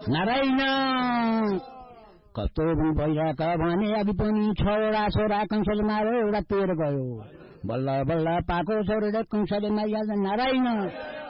नारायण कस्तो भइरहेका भने अघि पनि 6 वटा छोरा कंसले मार्यो, एउटा तेर गयो। बल्ल बल्ल पाको छोडेर कंसले मारिहाल्छ। नारायण